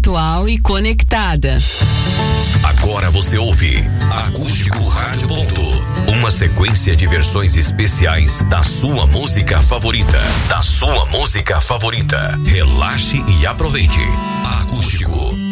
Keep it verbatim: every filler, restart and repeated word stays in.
atual e conectada. Agora você ouve Acústico Rádio Ponto, uma sequência de versões especiais da sua música favorita. Da sua música favorita. Relaxe e aproveite. Acústico.